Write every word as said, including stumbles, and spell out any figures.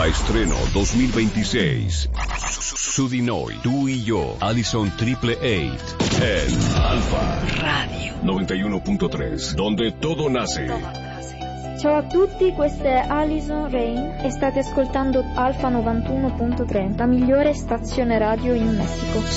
Nueva estreno dos mil veintiséis. Sudinoy, tú y yo, Allison Triple Eight, en Alfa Radio noventa y uno punto tres, donde todo nace. Ciao a tutti, questa è Allison Rain e state ascoltando Alfa novantuno punto tre, la migliore stazione radio in Messico.